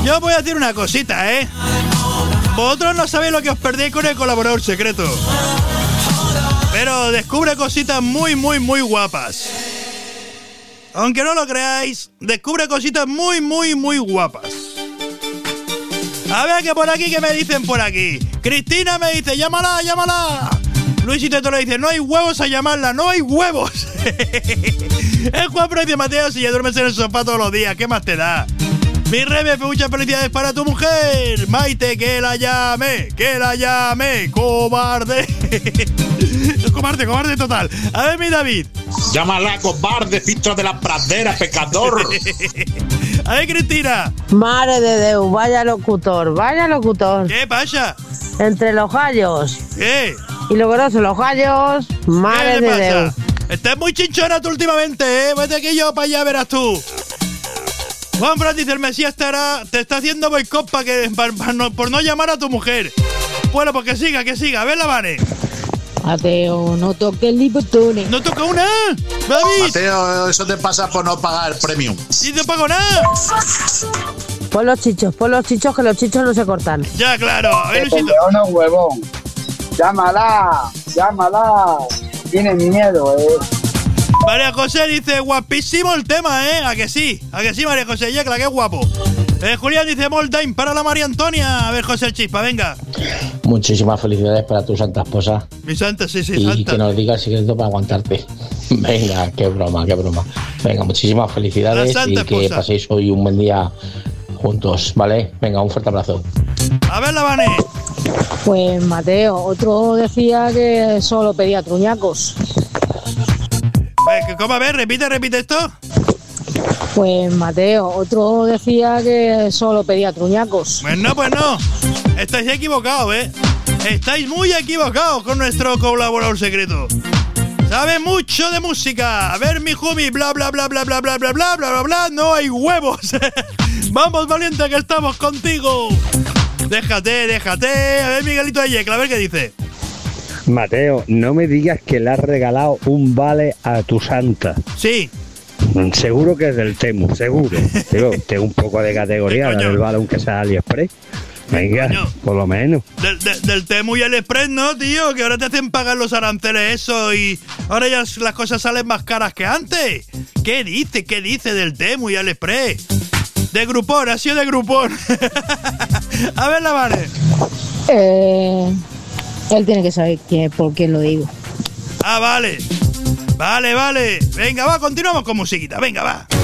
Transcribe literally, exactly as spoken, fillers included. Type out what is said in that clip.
Yo voy a decir una cosita, ¿eh? Vosotros no sabéis lo que os perdéis con el colaborador secreto. Pero descubre cositas muy, muy, muy guapas. Aunque no lo creáis, descubre cositas muy, muy, muy guapas. A ver que por aquí, que me dicen por aquí. Cristina me dice, llámala, llámala. Luisito te lo dice, no hay huevos a llamarla, no hay huevos. El Juan Pro dice, Mateo, si ya duermes en el sofá todos los días, ¿qué más te da? Mi Rebe, muchas felicidades para tu mujer. Maite, que la llame, que la llame, cobarde. Cobarde, cobarde total. A ver, mi David. Llámala, cobarde, filtro de la pradera, pecador. A ver, Cristina. Madre de Déu, vaya locutor, vaya locutor. ¿Qué pasa? Entre los gallos. ¿Qué? Y lo grosso, los gallos, madre de Déu. Estás muy chinchona tú últimamente, ¿eh? Vete aquí yo para allá, verás tú. Juan Fran dice, el Mesías estará, te está haciendo boicot para que, pa, pa, no, por no llamar a tu mujer. Bueno, pues que siga, que siga. A ver, la Vane. Mateo, no toques ni botones. ¿No toca una? David. Mateo, eso te pasa por no pagar premium. ¿Y no pago nada? Pon los chichos, pon los chichos, que los chichos no se cortan. Ya, claro. A ver, Luisito. No, huevón. Llámala, llámala. Tienes miedo, eh. María José dice, guapísimo el tema, ¿eh? ¿A que sí? ¿A que sí, María José? Ya, que la que es guapo. Eh, Julián dice, Moldine para la María Antonia. A ver, José Chispa, venga. Muchísimas felicidades para tu santa esposa. Mi santa, sí, sí, y santa. Y que nos diga el secreto para aguantarte. Venga, qué broma, qué broma. Venga, muchísimas felicidades y que esposa. Paséis hoy un buen día juntos, ¿vale? Venga, un fuerte abrazo. A ver, la Vane. Pues, Mateo, otro decía que solo pedía truñacos. ¿Cómo? A ver, repite, repite esto. Pues, Mateo, otro decía que solo pedía truñacos. Pues no, pues no. Estáis equivocados, ¿eh? Estáis muy equivocados con nuestro colaborador secreto. Sabe mucho de música. A ver, mi Jumi, bla, bla, bla, bla, bla, bla, bla, bla, bla, bla, bla. No hay huevos. Vamos, valiente, que estamos contigo. Déjate, déjate. A ver, Miguelito de Yecla, a ver qué dice. Mateo, no me digas que le has regalado un vale a tu santa. Sí. Seguro que es del Temu, seguro. Digo, tengo un poco de categoría, dale el vale aunque sea AliExpress. Venga, coño, por lo menos. Del, de, del Temu y AliExpress, ¿no, tío? Que ahora te hacen pagar los aranceles eso y ahora ya las cosas salen más caras que antes. ¿Qué dice? ¿Qué dice del Temu y AliExpress? De Groupon, ha sido de Groupon. A ver, la Vane. Eh... Él tiene que saber quién, por quién lo digo. Ah, vale. Vale, vale. Venga, va, continuamos con musiquita. Venga, va.